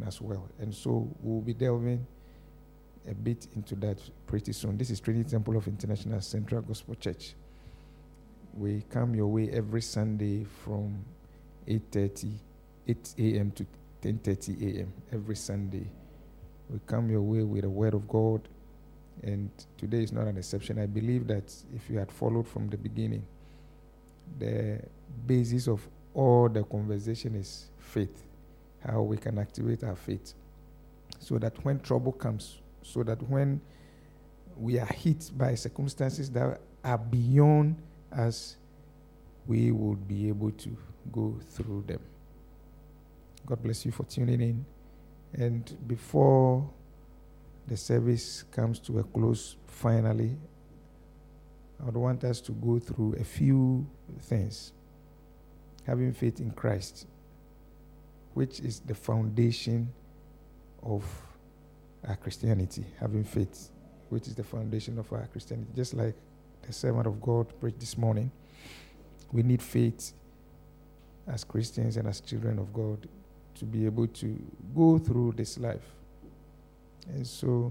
as well. And so we'll be delving a bit into that pretty soon. This is Trinity Temple of International Central Gospel Church. We come your way every Sunday from 8 a.m. to 10:30 a.m. every Sunday. We come your way with the Word of God, and today is not an exception. I believe that if you had followed from the beginning, the basis of all the conversation is faith, how we can activate our faith, so that when trouble comes, so that when we are hit by circumstances that are beyond us, we would be able to go through them. God bless you for tuning in. And before the service comes to a close, finally, I would want us to go through a few things. Having faith in Christ, which is the foundation of our Christianity. Having faith, which is the foundation of our Christianity. Just like the servant of God preached this morning, we need faith as Christians and as children of God to be able to go through this life. And so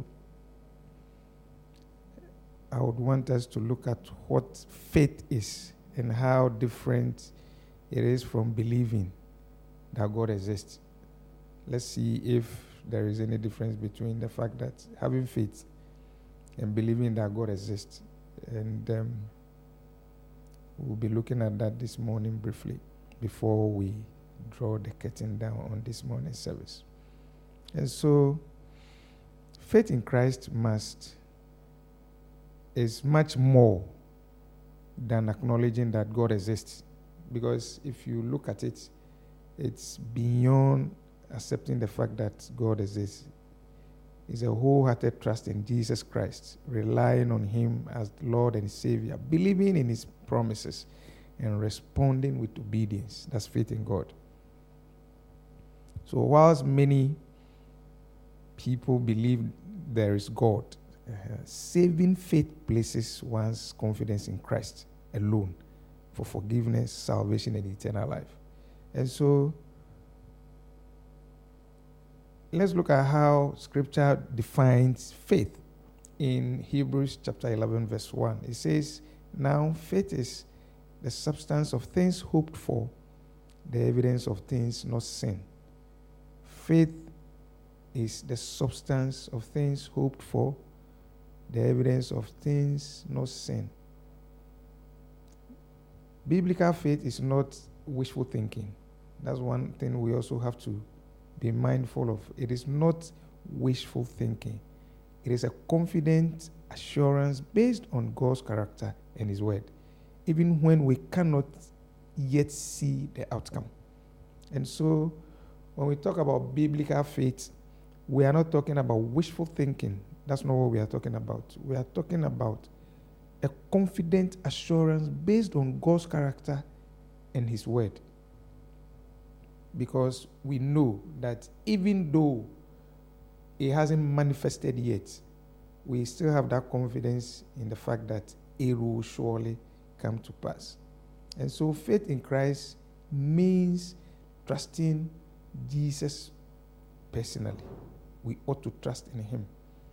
I would want us to look at what faith is and how different it is from believing that God exists. Let's see if there is any difference between the fact that having faith and believing that God exists. And we'll be looking at that this morning briefly before we draw the curtain down on this morning's service. And so faith in Christ is much more than acknowledging that God exists. Because if you look at it, it's beyond accepting the fact that God exists. It's a wholehearted trust in Jesus Christ, relying on Him as Lord and Savior, believing in His promises, and responding with obedience. That's faith in God. So whilst many people believe there is God, saving faith places one's confidence in Christ alone for forgiveness, salvation, and eternal life. And so let's look at how Scripture defines faith. In Hebrews chapter 11, verse 1, it says, "Now faith is the substance of things hoped for, the evidence of things not seen." Faith is the substance of things hoped for, the evidence of things not seen. Biblical faith is not wishful thinking. That's one thing we also have to be mindful of. It is not wishful thinking. It is a confident assurance based on God's character and His word, even when we cannot yet see the outcome. And so when we talk about biblical faith, we are not talking about wishful thinking. That's not what we are talking about. We are talking about a confident assurance based on God's character and His word. Because we know that even though it hasn't manifested yet, we still have that confidence in the fact that it will surely come to pass. And so faith in Christ means trusting Jesus personally. We ought to trust in Him.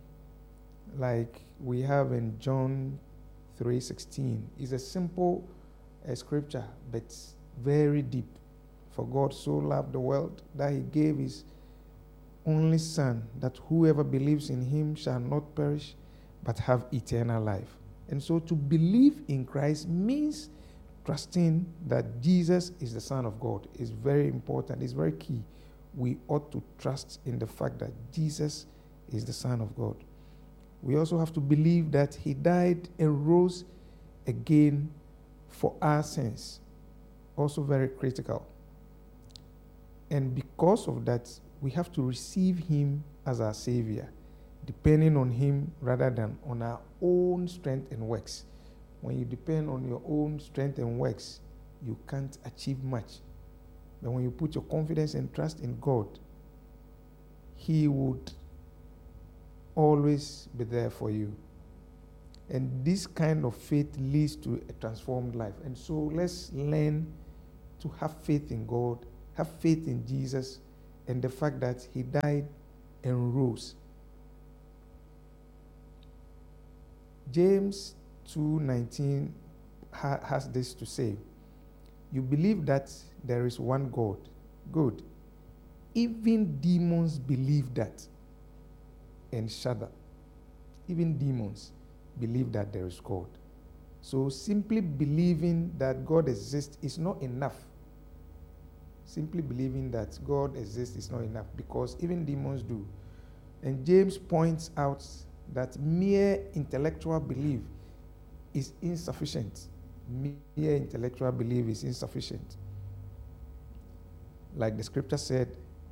Like we have in John 3:16. It's a simple scripture, but very deep. For God so loved the world that He gave His only Son, that whoever believes in Him shall not perish, but have eternal life. And so to believe in Christ means trusting that Jesus is the Son of God. Is very important. It's very key. We ought to trust in the fact that Jesus is the Son of God. We also have to believe that He died and rose again for our sins. Also very critical. And because of that, we have to receive Him as our Savior, depending on Him rather than on our own strength and works. When you depend on your own strength and works, you can't achieve much. But when you put your confidence and trust in God, He would always be there for you. And this kind of faith leads to a transformed life. And so let's learn to have faith in God, have faith in Jesus, and the fact that he died and rose. James 2:19 has this to say: you believe that there is one God. Good. Even demons believe that and shudder. Even demons believe that there is God. So simply believing that God exists is not enough. Simply believing that God exists is not enough, because even demons do. And James points out that mere intellectual belief is insufficient. Mere intellectual belief is insufficient. Like the scripture said,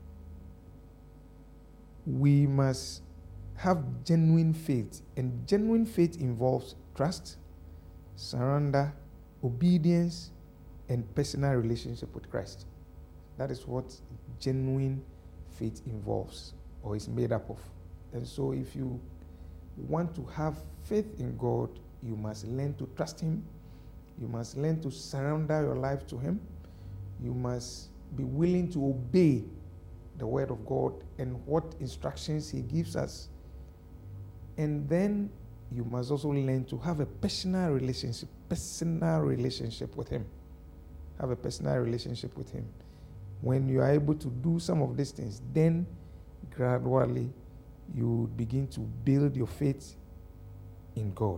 we must have genuine faith. And genuine faith involves trust, surrender, obedience, and personal relationship with Christ. That is what genuine faith involves, or is made up of. And so if you want to have faith in God, you must learn to trust him. You must learn to surrender your life to him. You must be willing to obey the word of God and what instructions he gives us. And then you must also learn to have a personal relationship with him. Have a personal relationship with him. When you are able to do some of these things, then gradually you begin to build your faith in God.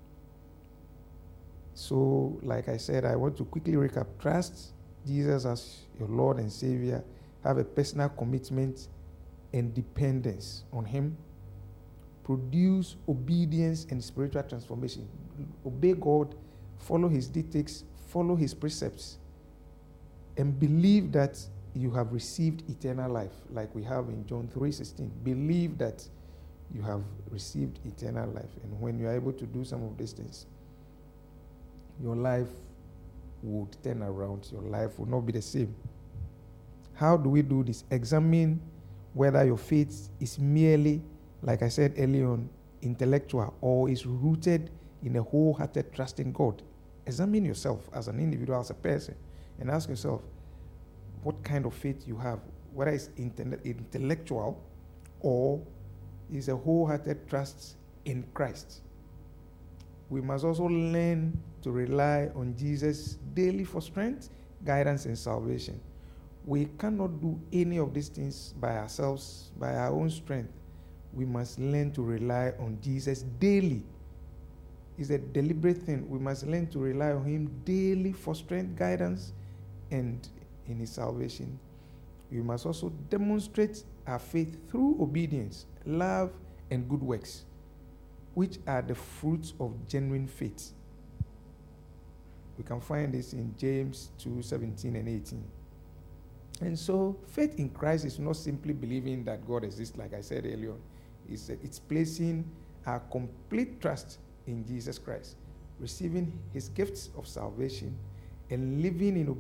So, like I said, I want to quickly recap. Trust Jesus as your Lord and Savior. Have a personal commitment and dependence on him. Produce obedience and spiritual transformation. Obey God, follow his dictates, follow his precepts, and believe that you have received eternal life, like we have in John 3:16. Believe that you have received eternal life. And when you are able to do some of these things, your life would turn around. Your life will not be the same. How do we do this? Examine whether your faith is merely, like I said earlier on, intellectual, or is rooted in a wholehearted trust in God. Examine yourself as an individual, as a person, and ask yourself what kind of faith you have, whether it's intellectual or is a wholehearted trust in Christ. We must also learn to rely on Jesus daily for strength, guidance, and salvation. We cannot do any of these things by ourselves, by our own strength. We must learn to rely on Jesus daily. It's a deliberate thing. We must learn to rely on him daily for strength, guidance, and in his salvation. We must also demonstrate our faith through obedience, love, and good works, which are the fruits of genuine faith. We can find this in James 2:17 and 18. And so faith in Christ is not simply believing that God exists, like I said earlier on. It's placing our complete trust in Jesus Christ, receiving his gifts of salvation, and living in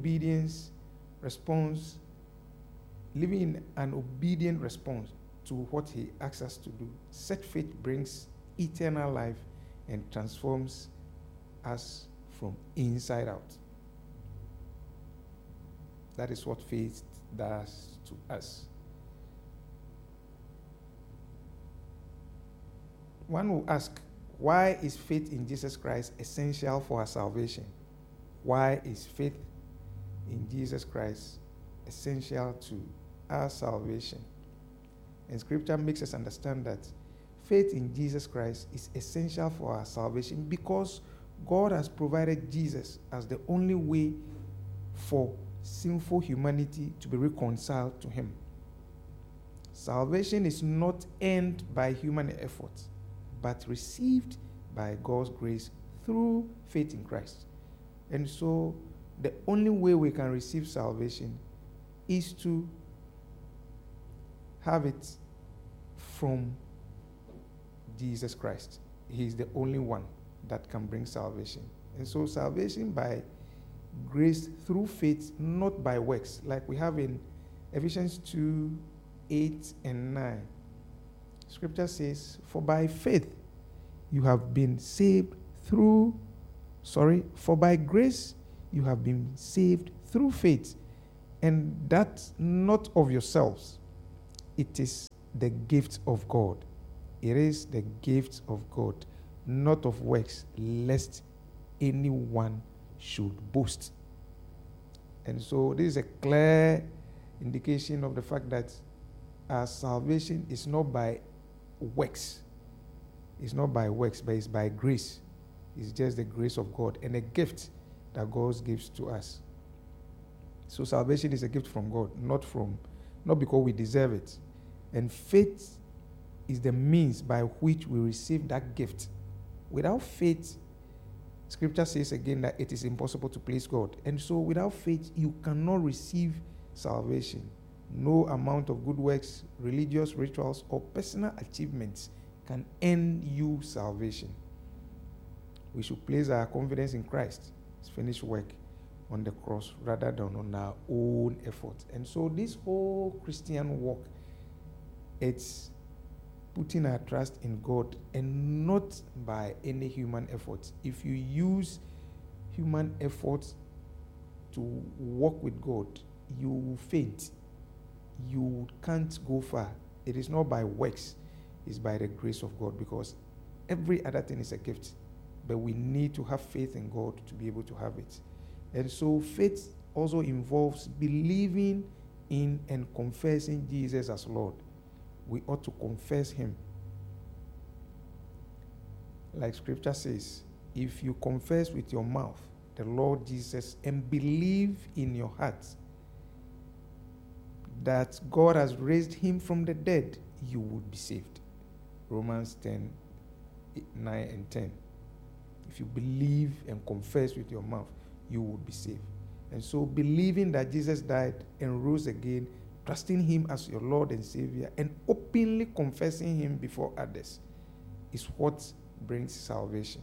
an obedient response to what he asks us to do. Such faith brings eternal life and transforms us from inside out. That is what faith does to us. One will ask, why is faith in Jesus Christ essential for our salvation? Why is faith in Jesus Christ essential to our salvation? And Scripture makes us understand that faith in Jesus Christ is essential for our salvation because God has provided Jesus as the only way for sinful humanity to be reconciled to him. Salvation is not earned by human effort, but received by God's grace through faith in Christ. And so the only way we can receive salvation is to have it from Jesus Christ. He is the only one that can bring salvation. And so salvation by grace through faith, not by works, like we have in Ephesians 2:8 and 9. Scripture says, for by faith you have been saved for by grace you have been saved through faith, and that not of yourselves. it is the gift of God. It is the gift of God, not of works, lest anyone should boast. And so this is a clear indication of the fact that our salvation is not by works. It's not by works, but it's by grace. It's just the grace of God and a gift that God gives to us. So salvation is a gift from God, not because we deserve it. And faith is the means by which we receive that gift. Without faith, Scripture says again that it is impossible to please God. And so without faith, you cannot receive salvation. No amount of good works, religious rituals, or personal achievements can earn you salvation. We should place our confidence in Christ's finished work on the cross rather than on our own effort. And so this whole Christian walk, it's putting our trust in God and not by any human effort. If you use human effort to walk with God, you will faint. You can't go far. It is not by works, it's by the grace of God, because every other thing is a gift. But we need to have faith in God to be able to have it. And so faith also involves believing in and confessing Jesus as Lord. We ought to confess him. Like Scripture says, if you confess with your mouth the Lord Jesus and believe in your heart that God has raised him from the dead, you will be saved. Romans 10:9 and 10. If you believe and confess with your mouth, you will be saved. And so believing that Jesus died and rose again, trusting him as your Lord and Savior, and openly confessing him before others is what brings salvation.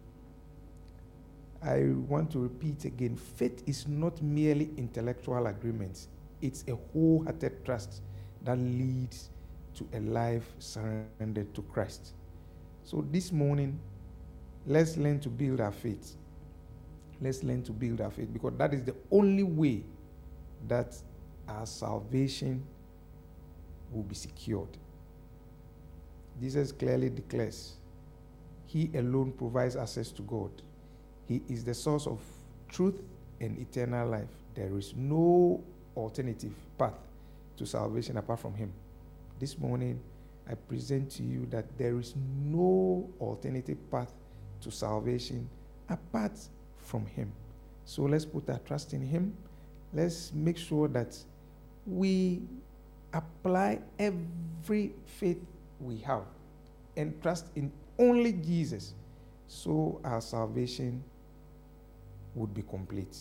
I want to repeat again, faith is not merely intellectual agreement. It's a wholehearted trust that leads to a life surrendered to Christ. So this morning, let's learn to build our faith. Let's learn to build our faith, because that is the only way that our salvation will be secured. Jesus clearly declares, he alone provides access to God. He is the source of truth and eternal life. There is no alternative path to salvation apart from him. This morning, I present to you that there is no alternative path to salvation apart from him. So let's put our trust in him. Let's make sure that we apply every faith we have and trust in only Jesus, so our salvation would be complete.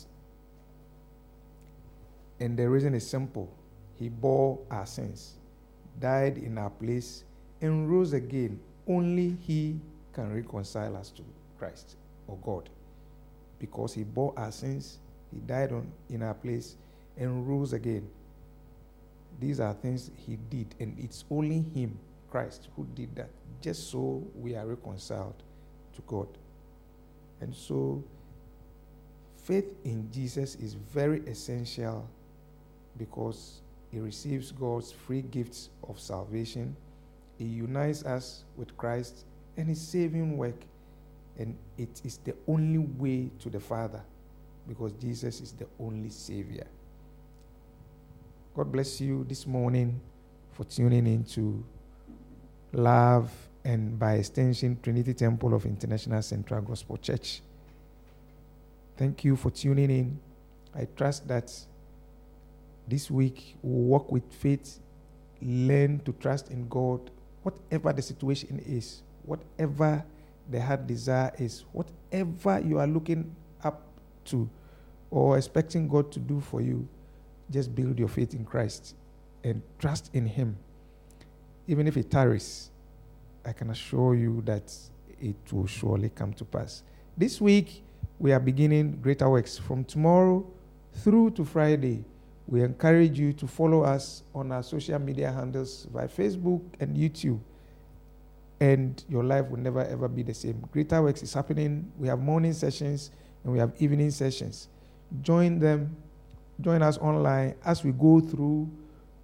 And the reason is simple. He bore our sins, died in our place, and rose again. Only he can reconcile us to Christ or God. Because he bore our sins, he died in our place, and rose again. These are things he did, and it's only him, Christ, who did that, just so we are reconciled to God. And so faith in Jesus is very essential, because it receives God's free gifts of salvation. It unites us with Christ and his saving work, and it is the only way to the Father, because Jesus is the only Savior. God bless you this morning for tuning in to Love and, by extension, Trinity Temple of International Central Gospel Church. Thank you for tuning in. I trust that this week we'll walk with faith, learn to trust in God, whatever the situation is, whatever the heart desire is, whatever you are looking up to or expecting God to do for you. Just build your faith in Christ and trust in him. Even if it tarries, I can assure you that it will surely come to pass. This week, we are beginning Greater Works. From tomorrow through to Friday, we encourage you to follow us on our social media handles via Facebook and YouTube, and your life will never ever be the same. Greater Works is happening. We have morning sessions and we have evening sessions. Join us online as we go through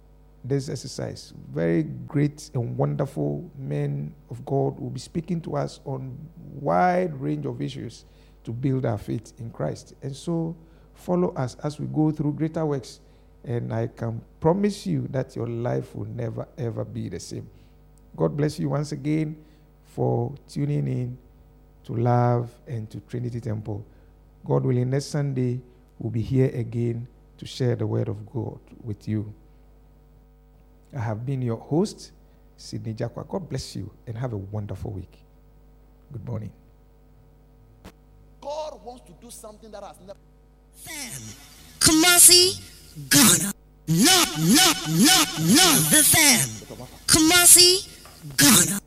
this exercise. Very great and wonderful men of God will be speaking to us on wide range of issues to build our faith in Christ. And so follow us as we go through greater works, and I can promise you that your life will never ever be the same. God bless you once again for tuning in to Love and to Trinity Temple. God willing, next Sunday we'll be here again to share the word of God with you. I have been your host, Sidney Jakwa. God bless you and have a wonderful week. Good morning. God wants to do something that has never. Kumasi, Ghana. The fan. Kumasi, Ghana.